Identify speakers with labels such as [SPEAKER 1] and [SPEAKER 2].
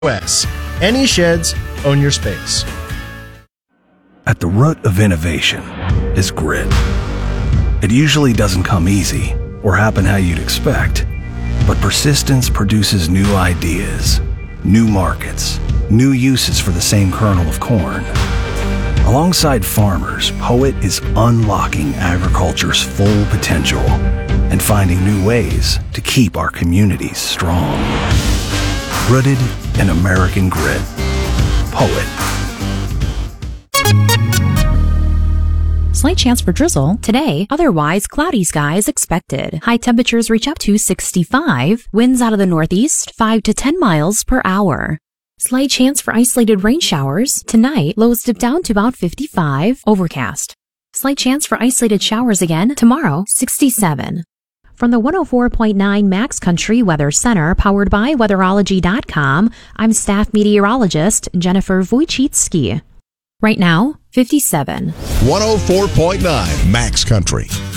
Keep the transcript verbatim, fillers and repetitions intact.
[SPEAKER 1] S. Any sheds, own your space.
[SPEAKER 2] At the root of innovation is grit. It usually doesn't come easy or happen how you'd expect, but persistence produces new ideas, new markets, new uses for the same kernel of corn. Alongside farmers, Poet is unlocking agriculture's full potential and finding new ways to keep our communities strong. Rooted in American grit. Poet.
[SPEAKER 3] Slight chance for drizzle today, otherwise cloudy skies expected. High temperatures reach up to sixty-five, winds out of the northeast five to ten miles per hour. Slight chance for isolated rain showers tonight, lows dip down to about fifty-five, overcast. Slight chance for isolated showers again tomorrow, sixty-seven. From the one oh four point nine Max Country Weather Center, powered by weatherology dot com, I'm staff meteorologist Jennifer Wojcicki. Right now, fifty-seven.
[SPEAKER 4] one oh four point nine Max Country.